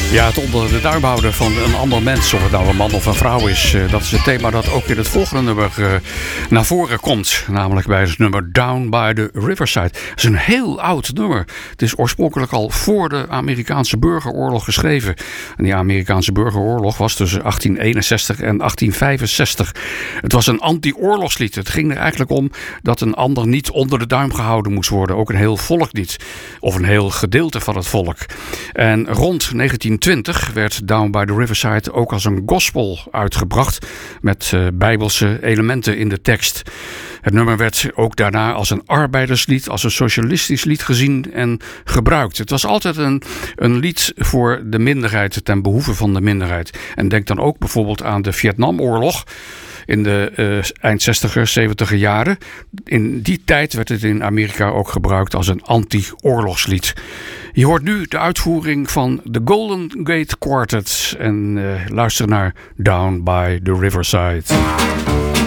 Ja, het onder de duim houden van een ander mens, of het nou een man of een vrouw is, dat is het thema dat ook in het volgende nummer naar voren komt. Namelijk bij het nummer Down by the Riverside. Het is een heel oud nummer. Het is oorspronkelijk al voor de Amerikaanse burgeroorlog geschreven. En die Amerikaanse burgeroorlog was tussen 1861 en 1865. Het was een anti-oorlogslied. Het ging er eigenlijk om dat een ander niet onder de duim gehouden moest worden. Ook een heel volk niet. Of een heel gedeelte van het volk. En rond 1920 werd Down by the Riverside ook als een gospel uitgebracht met bijbelse elementen in de tekst. Het nummer werd ook daarna als een arbeiderslied, als een socialistisch lied gezien en gebruikt. Het was altijd een lied voor de minderheid, ten behoeve van de minderheid. En denk dan ook bijvoorbeeld aan de Vietnamoorlog in de eind 60er, 70er jaren. In die tijd werd het in Amerika ook gebruikt als een anti-oorlogslied. Je hoort nu de uitvoering van de Golden Gate Quartet en luister naar Down by the Riverside.